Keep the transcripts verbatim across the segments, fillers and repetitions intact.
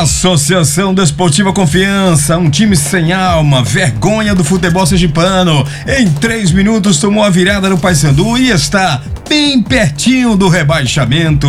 Associação Desportiva Confiança, um time sem alma, vergonha do futebol sergipano. Em três minutos tomou a virada no Paysandu e está bem pertinho do rebaixamento.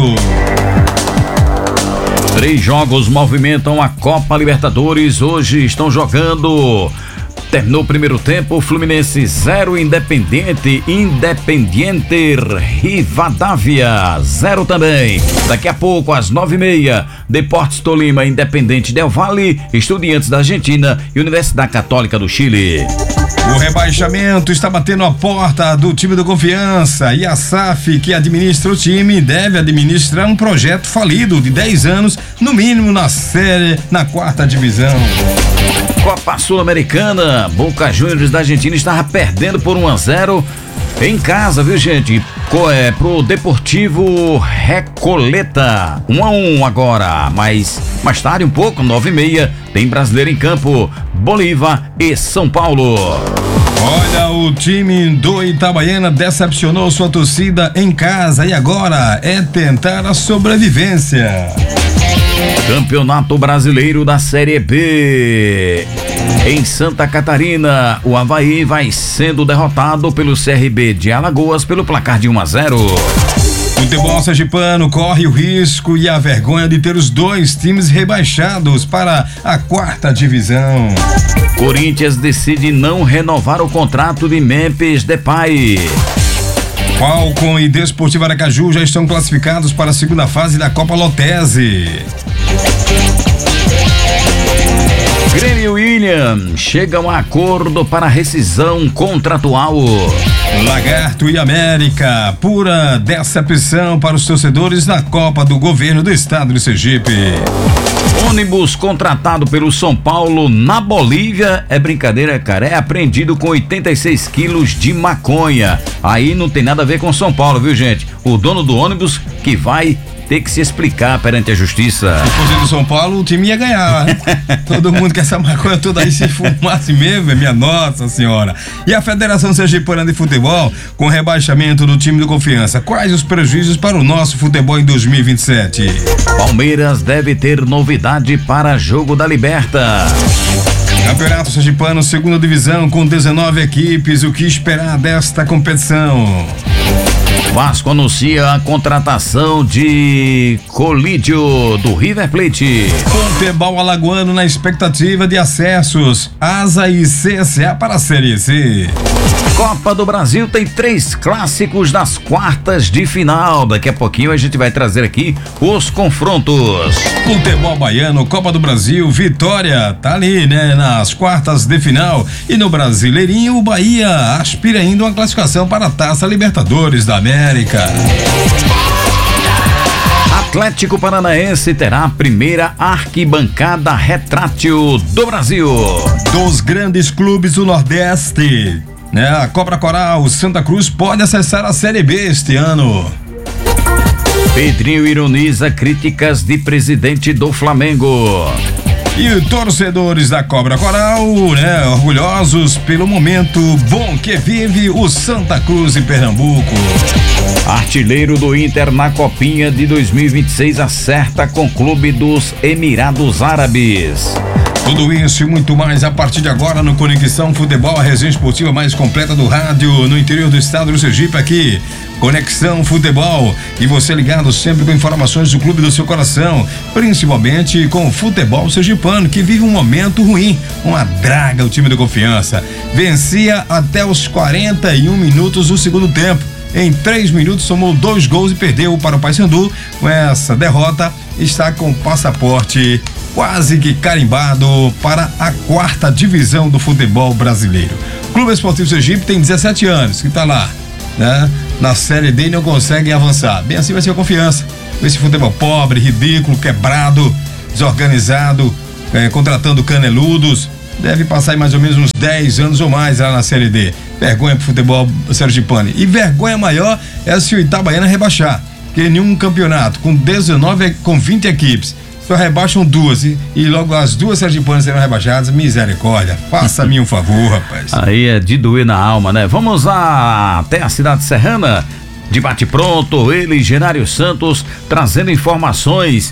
Três jogos movimentam a Copa Libertadores. Hoje estão jogando. Terminou o primeiro tempo, Fluminense zero, Independiente, Independiente Rivadavia zero também. Daqui a pouco, às nove e meia, Deportes Tolima, Independente Del Valle, Estudiantes da Argentina e Universidade Católica do Chile. O rebaixamento está batendo a porta do time do Confiança e a S A F, que administra o time, deve administrar um projeto falido de dez anos, no mínimo na série, na quarta divisão. Copa Sul-Americana, Boca Juniors da Argentina estava perdendo por um a zero em casa, viu, gente? É pro Deportivo Recoleta, um a um agora, mas mais tarde um pouco, nove e meia, tem brasileiro em campo, Bolívar e São Paulo. Olha, o time do Itabaiana decepcionou sua torcida em casa e agora é tentar a sobrevivência. Campeonato Brasileiro da Série B. Em Santa Catarina, o Avaí vai sendo derrotado pelo C R B de Alagoas pelo placar de um a zero. O futebol sergipano corre o risco e a vergonha de ter os dois times rebaixados para a quarta divisão. Corinthians decide não renovar o contrato de Memphis Depay. Falcon e Desportivo Aracaju já estão classificados para a segunda fase da Copa Lotese. Grêmio e William chegam a acordo para rescisão contratual. Lagarto e América, pura decepção para os torcedores na Copa do Governo do Estado de Sergipe. Ônibus contratado pelo São Paulo na Bolívia, é brincadeira, cara, é apreendido com oitenta e seis quilos de maconha. Aí não tem nada a ver com São Paulo, viu, gente? O dono do ônibus que vai ter que se explicar perante a justiça. Se fosse do São Paulo, o time ia ganhar, né? Todo mundo quer essa maconha toda aí, se fumasse mesmo, minha nossa senhora. E a Federação Sergipana de Futebol, com rebaixamento do time do Confiança, quais os prejuízos para o nosso futebol em dois mil e vinte e sete? Palmeiras deve ter novidade para jogo da Liberta. Campeonato Sergipano, segunda divisão, com dezenove equipes, o que esperar desta competição? Vasco anuncia a contratação de Colídio do River Plate. Futebol alagoano na expectativa de acessos, Asa e C S A para a Série C. Copa do Brasil tem três clássicos das quartas de final. Daqui a pouquinho a gente vai trazer aqui os confrontos. Futebol baiano, Copa do Brasil, Vitória tá ali, né, nas quartas de final. E no Brasileirinho, o Bahia aspira ainda uma classificação para a Taça Libertadores da América. Atlético Paranaense terá a primeira arquibancada retrátil do Brasil. Dos grandes clubes do Nordeste, né? A Cobra Coral, Santa Cruz pode acessar a Série B este ano. Pedrinho ironiza críticas de presidente do Flamengo. E os torcedores da Cobra Coral, né, orgulhosos pelo momento bom que vive o Santa Cruz em Pernambuco. Artilheiro do Inter na Copinha de dois mil e vinte e seis acerta com o clube dos Emirados Árabes. Tudo isso e muito mais a partir de agora no Conexão Futebol, a resenha esportiva mais completa do rádio no interior do estado do Sergipe aqui. Conexão Futebol, e você ligado sempre com informações do clube do seu coração, principalmente com o futebol sergipano, que vive um momento ruim, uma draga o time do Confiança. Vencia até os quarenta e um minutos do segundo tempo. Em três minutos somou dois gols e perdeu para o Paysandu. Com essa derrota, está com o passaporte quase que carimbado para a quarta divisão do futebol brasileiro. O Clube Esportivo Sergipe tem dezessete anos, que está lá, né, na Série D e não consegue avançar. Bem assim vai ser a Confiança. Esse futebol pobre, ridículo, quebrado, desorganizado, é, contratando caneludos. Deve passar aí mais ou menos uns dez anos ou mais lá na Série D. Vergonha pro futebol sergipano. E vergonha maior é se o Itabaiana rebaixar. Porque nenhum campeonato com dezenove, com vinte equipes, só rebaixam duas e, e logo as duas sergipanas serão rebaixadas. Misericórdia, faça-me um favor, rapaz. Aí é de doer na alma, né? Vamos lá até a cidade serrana. De bate pronto, ele, Genário Santos, trazendo informações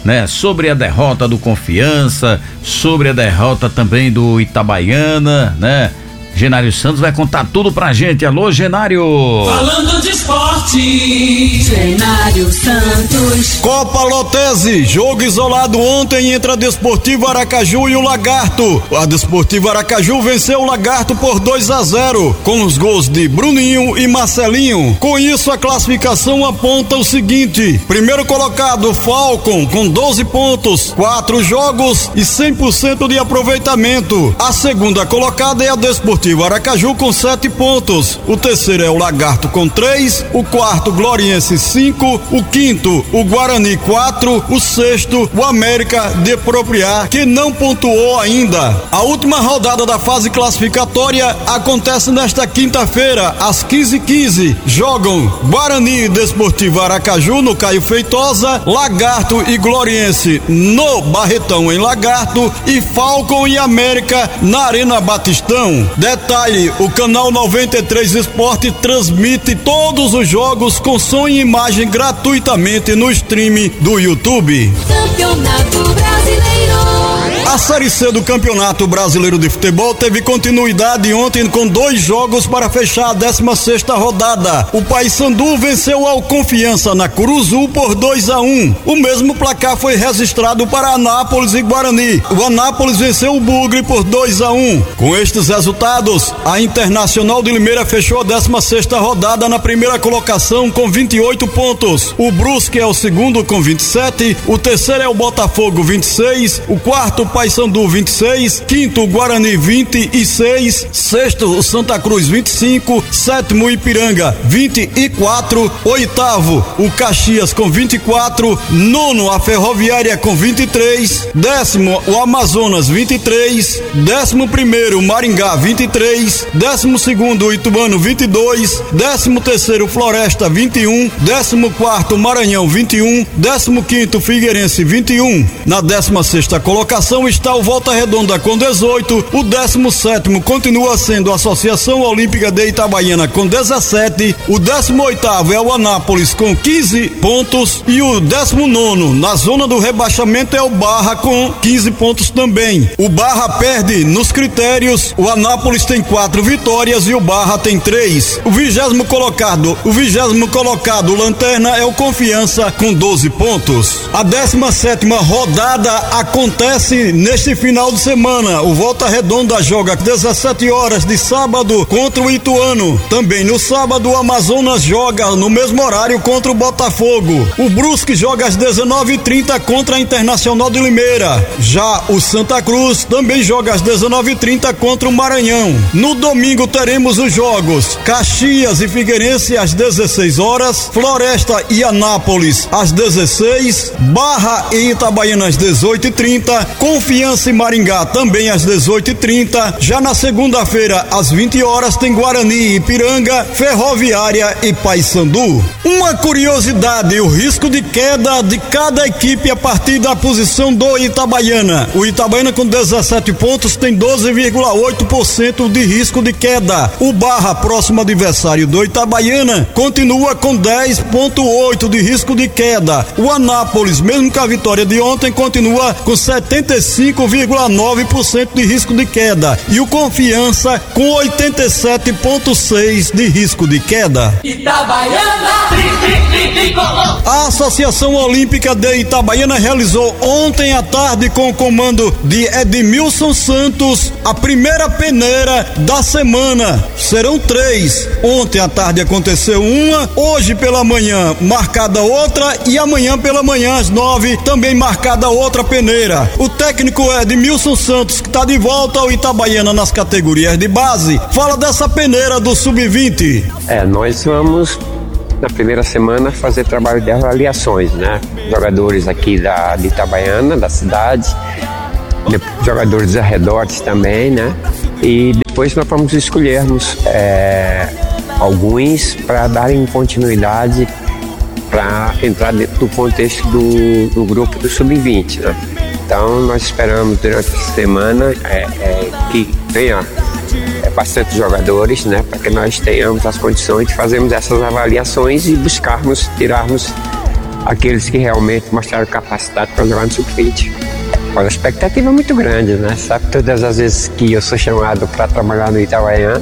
né? Sobre a derrota do Confiança, sobre a derrota também do Itabaiana, né? Genário Santos vai contar tudo pra gente. Alô, Genário! Falando de esporte, Genário Santos. Copa Lotese, jogo isolado ontem entre a Desportivo Aracaju e o Lagarto. A Desportivo Aracaju venceu o Lagarto por dois a zero, com os gols de Bruninho e Marcelinho. Com isso, a classificação aponta o seguinte: primeiro colocado, Falcon, com doze pontos, quatro jogos e cem por cento de aproveitamento. A segunda colocada é a Desportivo Aracaju com sete pontos. O terceiro é o Lagarto com três, o quarto Gloriense cinco, o quinto o Guarani quatro, o sexto o América de Propriar, que não pontuou ainda. A última rodada da fase classificatória acontece nesta quinta-feira às quinze e quinze. Jogam Guarani e Desportivo Aracaju no Caio Feitosa, Lagarto e Gloriense no Barretão em Lagarto e Falcon e América na Arena Batistão. Detalhe, o canal noventa e três Esporte transmite todos os jogos com som e imagem gratuitamente no stream do YouTube. Campeonato Brasileiro. A Série C do Campeonato Brasileiro de Futebol teve continuidade ontem com dois jogos para fechar a décima sexta rodada. O Paysandu venceu ao Confiança na Curuzu por dois a um. O mesmo placar foi registrado para Anápolis e Guarani. O Anápolis venceu o Bugre por dois a um. Com estes resultados, a Internacional de Limeira fechou a décima sexta rodada na primeira colocação com vinte e oito pontos. O Brusque é o segundo com vinte e sete, o terceiro é o Botafogo vinte e seis, o quarto o Paysandu vinte e seis, quinto o Guarani vinte e seis, sexto o Santa Cruz vinte e cinco, sétimo o Ipiranga vinte e quatro, oitavo o Caxias com vinte e quatro, nono a Ferroviária com vinte e três, décimo o Amazonas vinte e três, décimo primeiro o Maringá vinte e três, décimo segundo o Ituano vinte e dois, décimo terceiro Floresta vinte e um, décimo quarto Maranhão vinte e um, décimo quinto Figueirense vinte e um. Na décima sexta colocação está o Volta Redonda com dezoito, o décimo sétimo continua sendo a Associação Olímpica de Itabaiana com dezessete, o décimo oitavo é o Anápolis com quinze pontos e o décimo nono na zona do rebaixamento é o Barra com quinze pontos também. O Barra perde nos critérios, o Anápolis tem quatro vitórias e o Barra tem três. O vigésimo colocado, o vigésimo colocado, o Lanterna é o Confiança com doze pontos. A décima sétima rodada acontece neste final de semana. O Volta Redonda joga às dezessete horas de sábado contra o Ituano. Também no sábado o Amazonas joga no mesmo horário contra o Botafogo. O Brusque joga às dezenove e trinta contra a Internacional de Limeira. Já o Santa Cruz também joga às dezenove e trinta contra o Maranhão. No domingo teremos os jogos Caxias e Figueirense às dezesseis horas, Floresta e Anápolis às dezesseis, Barra e Itabaiana às dezoito e trinta, Confiança e Maringá também às dezoito e trinta. Já na segunda-feira às vinte horas tem Guarani, Ipiranga, Ferroviária e Paysandu. Uma curiosidade, o risco de queda de cada equipe a partir da posição do Itabaiana. O Itabaiana com dezessete pontos tem doze vírgula oito por cento de risco de queda. O Barra, próximo adversário do Itabaiana, continua com dez vírgula oito de risco de queda. O Anápolis, mesmo com a vitória de ontem, continua com setenta e cinco vírgula nove por cento de risco de queda. E o Confiança com oitenta e sete vírgula seis por cento de risco de queda. Itabaiana, a Associação Olímpica de Itabaiana realizou ontem à tarde, com o comando de Edmilson Santos, a primeira peneira da semana. Serão três. Ontem à tarde aconteceu uma, hoje pela manhã marcada outra e amanhã pela manhã às nove também marcada outra peneira. O técnico Edmilson Santos, que está de volta ao Itabaiana nas categorias de base, fala dessa peneira do sub vinte. É, nós vamos na primeira semana fazer trabalho de avaliações, né? Jogadores aqui da de Itabaiana, da cidade, jogadores dos arredores também, né? E depois nós vamos escolhermos é, alguns para darem continuidade para entrar dentro do contexto do, do grupo do sub vinte, né? Então nós esperamos durante a semana é, é, que venha é, bastante jogadores, né? Para que nós tenhamos as condições de fazermos essas avaliações e buscarmos, tirarmos aqueles que realmente mostraram capacidade para jogar no sub vinte. A expectativa é muito grande, né? Sabe, todas as vezes que eu sou chamado para trabalhar no Itabaiana,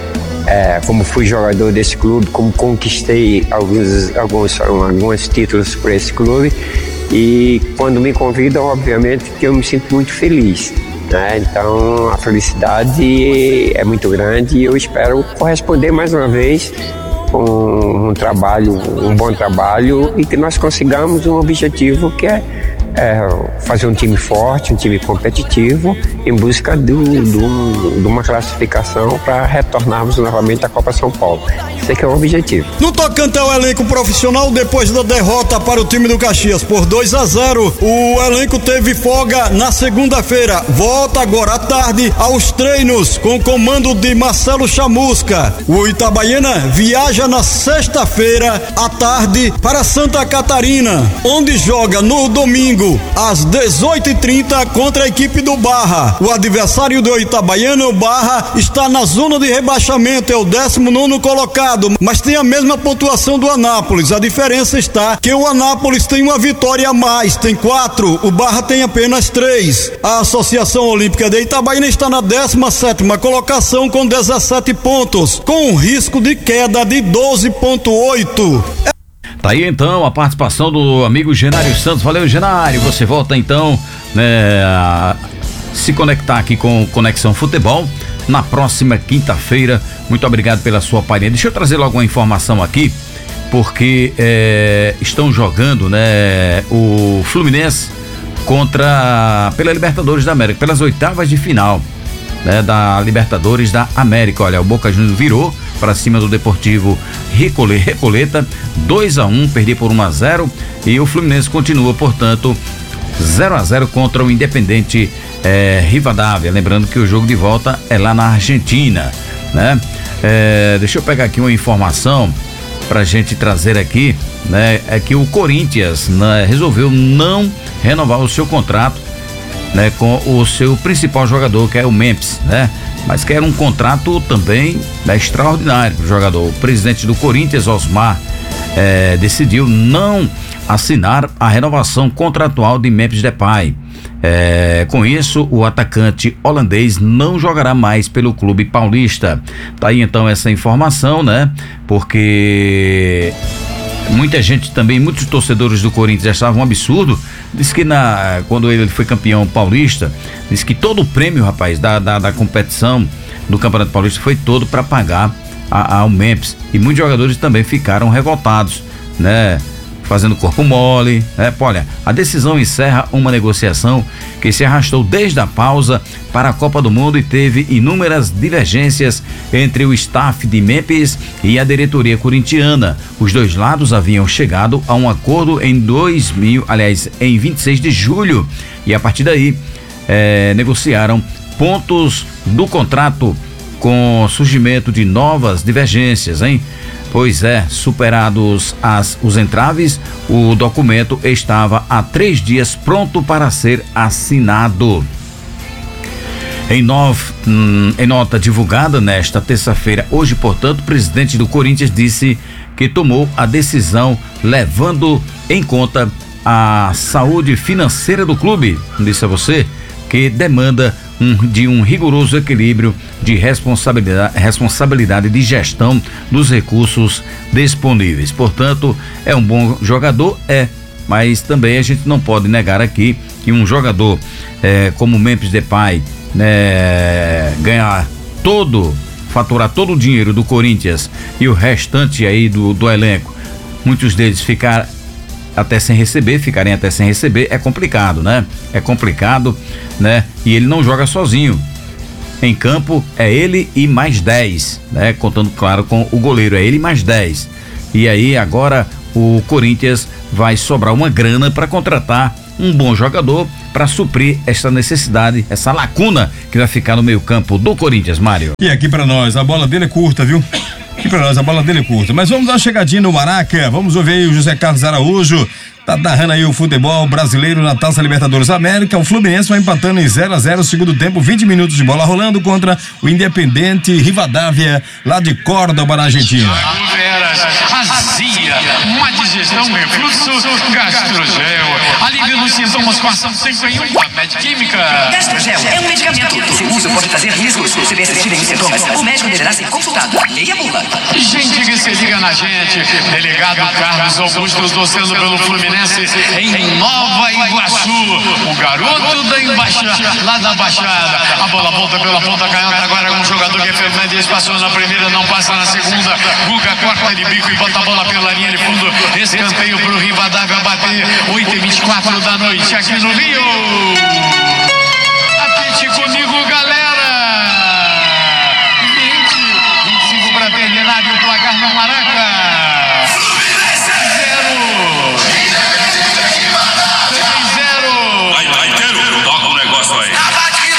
é, como fui jogador desse clube, como conquistei alguns, alguns, alguns títulos por esse clube, e quando me convidam, obviamente que eu me sinto muito feliz, né? Então a felicidade é muito grande e eu espero corresponder mais uma vez com um trabalho, um bom trabalho, e que nós consigamos um objetivo que é É, fazer um time forte, um time competitivo, em busca do, do, de uma classificação para retornarmos novamente à Copa São Paulo. Esse aqui é o objetivo. No tocante ao elenco profissional, depois da derrota para o time do Caxias por dois a zero, o elenco teve folga na segunda-feira. Volta agora à tarde aos treinos com o comando de Marcelo Chamusca. O Itabaiana viaja na sexta-feira à tarde para Santa Catarina, onde joga no domingo às dezoito e trinta contra a equipe do Barra. O adversário do Itabaiana, o Barra, está na zona de rebaixamento, é o décimo nono colocado, mas tem a mesma pontuação do Anápolis. A diferença está que o Anápolis tem uma vitória a mais, tem quatro, o Barra tem apenas três. A Associação Olímpica de Itabaiana está na décima sétima colocação com dezessete pontos, com um risco de queda de doze vírgula oito. Tá aí então a participação do amigo Genário Santos. Valeu, Genário. Você volta então, né, a se conectar aqui com Conexão Futebol na próxima quinta-feira. Muito obrigado pela sua parceria. Deixa eu trazer logo uma informação aqui, porque é, estão jogando, né, o Fluminense contra pela Libertadores da América, pelas oitavas de final, né, da Libertadores da América. Olha, o Boca Juniors virou para cima do Deportivo Recoleta, dois a um, perdi por um a zero, e o Fluminense continua, portanto, zero a zero contra o Independente eh, Rivadavia. Lembrando que o jogo de volta é lá na Argentina, né? Eh, deixa eu pegar aqui uma informação pra gente trazer aqui, né? É que o Corinthians, né, resolveu não renovar o seu contrato, né, com o seu principal jogador, que é o Memphis, né? Mas que era um contrato também, né, extraordinário para o jogador. O presidente do Corinthians, Osmar, eh, decidiu não assinar a renovação contratual de Memphis Depay. Eh, com isso, o atacante holandês não jogará mais pelo clube paulista. Tá aí então essa informação, né? Porque muita gente também, muitos torcedores do Corinthians achavam um absurdo. Diz que na, quando ele foi campeão paulista, diz que todo o prêmio, rapaz, da, da, da competição do Campeonato Paulista foi todo para pagar a, ao Memphis. E muitos jogadores também ficaram revoltados, né? Fazendo corpo mole, né? Olha, a decisão encerra uma negociação que se arrastou desde a pausa para a Copa do Mundo e teve inúmeras divergências entre o staff de Memphis e a diretoria corintiana. Os dois lados haviam chegado a um acordo em dois mil, aliás, em vinte e seis de julho, e a partir daí eh, negociaram pontos do contrato, com surgimento de novas divergências, hein? Pois é, superados as, os entraves, o documento estava há três dias pronto para ser assinado. Em, nov, hum, em nota divulgada nesta terça-feira, hoje, portanto, o presidente do Corinthians disse que tomou a decisão levando em conta a saúde financeira do clube, disse a você, que demanda um, de um rigoroso equilíbrio de responsabilidade, responsabilidade de gestão dos recursos disponíveis. Portanto, é um bom jogador, é, mas também a gente não pode negar aqui que um jogador é, como o Memphis Depay, né, ganhar todo, faturar todo o dinheiro do Corinthians e o restante aí do, do elenco, muitos deles ficar até sem receber, ficarem até sem receber, é complicado, né? É complicado, né? E ele não joga sozinho. Em campo é ele e mais dez, né? Contando, claro, com o goleiro, é ele e mais dez. E aí agora o Corinthians vai sobrar uma grana para contratar um bom jogador para suprir essa necessidade, essa lacuna que vai ficar no meio-campo do Corinthians, Mário. E aqui para nós, a bola dele é curta, viu? Aqui para nós, a bola dele é curta. Mas vamos dar uma chegadinha no Maraca, vamos ouvir aí o José Carlos Araújo. Tá narrando aí o futebol brasileiro na Taça Libertadores América. O Fluminense vai empatando em zero a zero, segundo tempo, vinte minutos de bola rolando contra o Independiente Rivadavia, lá de Córdoba, na Argentina. Azia, má digestão, refluxo, gastrogel, alívio nos sintomas com ação sempre em uma química. Gastrogel é um medicamento. Seu uso pode trazer riscos. Se persistirem os sintomas, o médico deverá ser consultado. Leia a bula. Gente que se liga na gente. Delegado Carlos Augusto torcendo pelo Fluminense em Nova Iguaçu. O garoto da embaixada, lá da Baixada. A bola volta pela ponta canhota agora com o jogador que é Fernandes. Passou na primeira, não passa na segunda. Guga corta de bico e bota a bola pela linha de fundo. Escanteio pro Rivadavia bater. oito e vinte e quatro da noite aqui no Rio.